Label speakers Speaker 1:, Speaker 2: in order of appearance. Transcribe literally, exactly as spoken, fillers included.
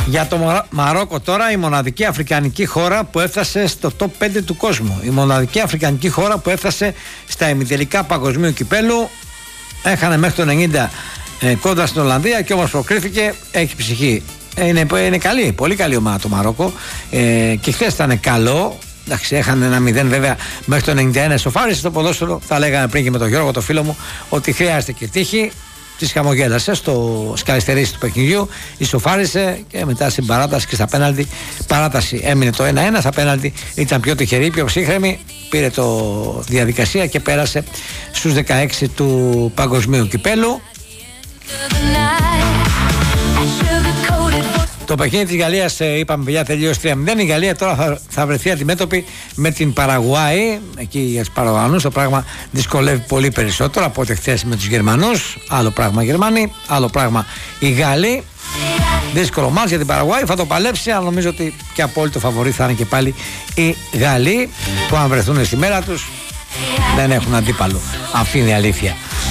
Speaker 1: Για το Μαρόκο τώρα, η μοναδική αφρικανική χώρα που έφτασε στο top πέντε του κόσμου. Η μοναδική αφρικανική χώρα που έφτασε στα ημιτελικά παγκοσμίου κυπέλου. Έχανε μέχρι το ενενήντα ε, κόντρα στην Ολλανδία και όμως προκρίθηκε, έχει ψυχή. Είναι, είναι καλή, πολύ καλή ομάδα το Μαρόκο ε, και χθες ήταν καλό. Εντάξει, έχανε ένα μηδέν βέβαια μέχρι το ενενήντα ένα. Σοφάρισε το ποδόσφαιρο. Θα λέγαμε πριν και με τον Γιώργο, το φίλο μου, ότι χρειάζεται και τύχη. Τη χαμογέλασε στο σκαλιστερίσι του παιχνιδιού, ισοφάρισε και μετά στην παράταση και στα πέναλτι. Παράταση έμεινε το ένα ένα, στα πέναλτι ήταν πιο τυχερή, πιο ψύχρεμη. Πήρε το διαδικασία και πέρασε στους δεκαέξι του παγκοσμίου κυπέλου. Το παιχνίδι της Γαλλίας, είπαμε παιδιά, τελείωσε τρία μηδέν. Η Γαλλία τώρα θα, θα βρεθεί αντιμέτωπη με την Παραγουάη. Εκεί για τους Παραγουανούς το πράγμα δυσκολεύει πολύ περισσότερο από ό,τι χθες με τους Γερμανούς. Άλλο πράγμα Γερμανοί, άλλο πράγμα οι Γάλλοι. Δύσκολο μάτς για την Παραγουάη, θα το παλέψει, αλλά νομίζω ότι και απόλυτο φαβορί θα είναι και πάλι οι Γάλλοι, που αν βρεθούν στη μέρα τους δεν έχουν αντίπαλο. Αυτή είναι η αλήθεια.